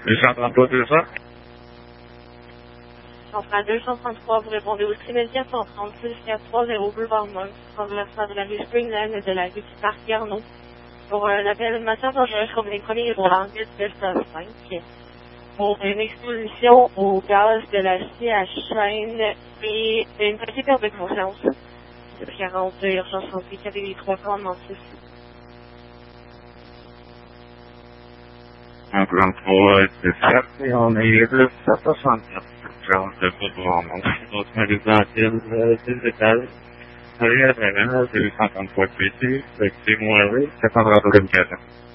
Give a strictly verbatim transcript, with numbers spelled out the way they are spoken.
deux cent trente-trois, deux cents. On fera deux cent trente-trois, vous répondez au trimestre quatre cent trente-six, quatre cent trente Boulevard Mont, traversant de la rue Springland et de la rue du Parc Garneau. Pour un appel de matière dangereuse comme les premiers pour l'anglais Delta cinq. Pour une exposition au gaz de l'acier à chaîne et une petite perte de conscience. quarante, urgence santé, catégorie trois, commandement six. Un trente-trois, dix-sept, et on est le sept cent soixante-quatre. Urgence de Boulevard Mont, autre résidentiel, dix étages. Allez, à travers, deux cent trente-trois P C, c'est moi, oui, sept cent trente communication.